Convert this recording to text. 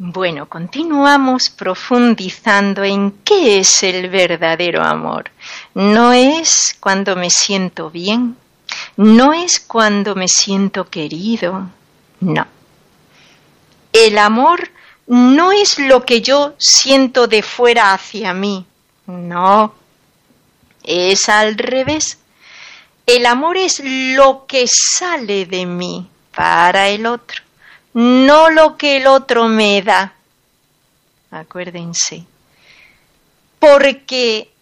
Bueno, continuamos profundizando en qué es el verdadero amor. No es cuando me siento bien, no es cuando me siento querido, no. El amor no es lo que yo siento de fuera hacia mí, no. Es al revés. El amor es lo que sale de mí para el otro, no lo que el otro me da. Acuérdense. Porque